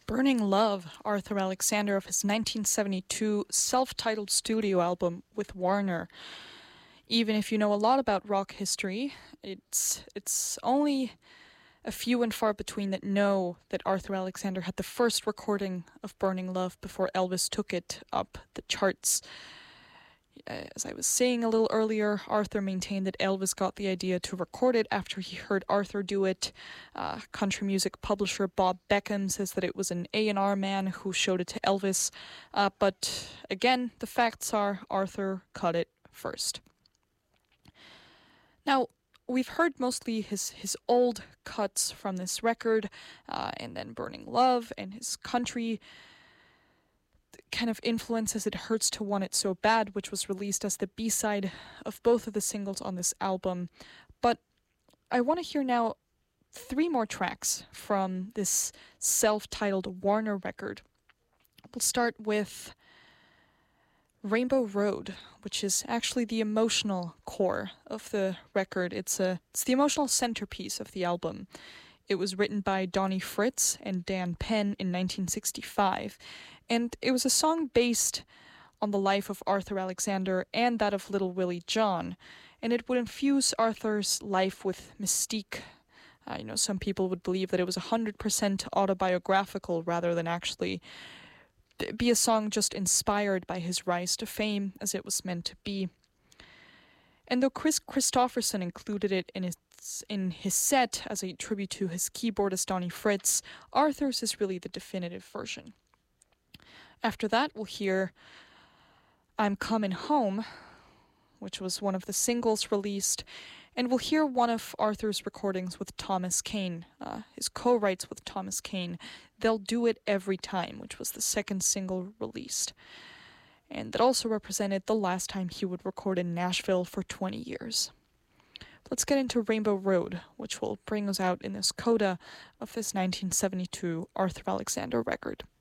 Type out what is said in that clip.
Burning Love, Arthur Alexander of his 1972 self-titled studio album with Warner. Even if you know a lot about rock history, it's only a few and far between that know that Arthur Alexander had the first recording of Burning Love before Elvis took it up the charts. As I was saying a little earlier, Arthur maintained that Elvis got the idea to record it after he heard Arthur do it. Country music publisher Bob Beckham says that it was an A&R man who showed it to Elvis. But again, the facts are Arthur cut it first. Now, we've heard mostly his old cuts from this record, and then Burning Love and his country kind of influences It Hurts to Want It So Bad, which was released as the B-side of both of the singles on this album. But I want to hear now 3 more tracks from this self-titled Warner record. We'll start with Rainbow Road, which is actually the emotional core of the record. It's the emotional centerpiece of the album. It was written by Donnie Fritz and Dan Penn in 1965, and it was a song based on the life of Arthur Alexander and that of Little Willie John, and it would infuse Arthur's life with mystique. Some people would believe that it was 100% autobiographical rather than actually be a song just inspired by his rise to fame, as it was meant to be. And though Chris Christopherson included it in his set as a tribute to his keyboardist Donnie Fritz, Arthur's is really the definitive version. After that, we'll hear I'm Coming Home, which was one of the singles released, and we'll hear one of Arthur's recordings with Thomas Kane, his co-writes with Thomas Kane, They'll Do It Every Time, which was the second single released. And that also represented the last time he would record in Nashville for 20 years. Let's get into Rainbow Road, which will bring us out in this coda of this 1972 Arthur Alexander record.